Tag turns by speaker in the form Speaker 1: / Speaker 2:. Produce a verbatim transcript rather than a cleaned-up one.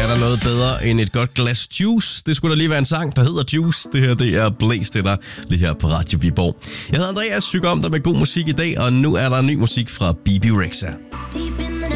Speaker 1: der noget bedre end et godt glas juice? Det skulle da lige være en sang, der hedder Juice. Det her, det er Blæs til dig, lige her på Radio Viborg. Jeg hedder Andreas, syg om dig med god musik i dag, og nu er der ny musik fra B B Rexha.